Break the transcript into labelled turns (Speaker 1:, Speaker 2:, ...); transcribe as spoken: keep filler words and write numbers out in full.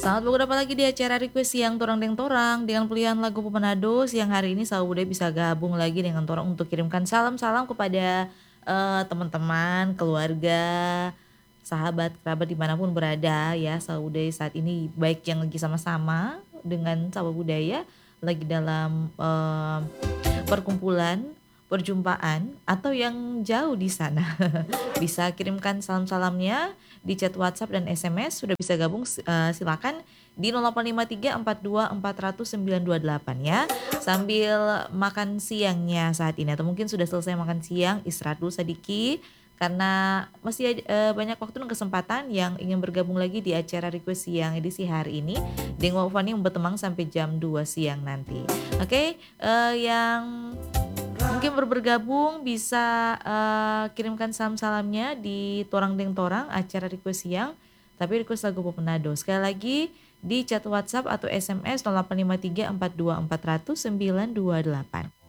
Speaker 1: Selamat beberapa lagi di acara request siang Torang Deng Torang dengan pilihan lagu Pemanado. Siang hari ini Sauda bisa gabung lagi dengan Torang untuk kirimkan salam-salam kepada eh, teman-teman, keluarga, sahabat, kerabat dimanapun berada ya. Sauda saat ini baik yang lagi sama-sama dengan sahabat budaya, lagi dalam eh, perkumpulan, perjumpaan, atau yang jauh di sana. Bisa kirimkan salam-salamnya di chat WhatsApp dan S M S. Sudah bisa gabung, eh, silakan di nol delapan lima tiga empat dua empat nol nol sembilan dua delapan ya. Sambil makan siangnya saat ini atau mungkin sudah selesai makan siang, istirahat dulu sedikit karena masih ada, eh, banyak waktu dan kesempatan yang ingin bergabung lagi di acara request siang edisi hari ini dengan Fani yang bertemang sampai jam dua siang nanti. Oke, eh, yang mungkin baru bergabung bisa eh, kirimkan salam-salamnya di Torang Deng Torang acara request siang, tapi request lagu Pemanado. Sekali lagi di chat WhatsApp atau S M S nol delapan lima tiga empat dua empat nol nol sembilan dua delapan.